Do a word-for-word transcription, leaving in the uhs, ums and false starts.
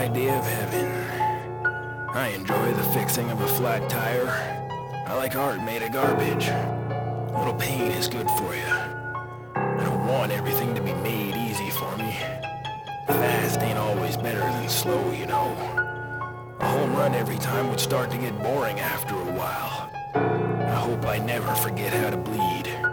idea of heaven. I enjoy the fixing of a flat tire. I like art made of garbage. A little pain is good for you. I don't want everything to be made easy for me. Fast ain't always better than slow, you know. A home run every time would start to get boring after a while. I hope I never forget how to bleed.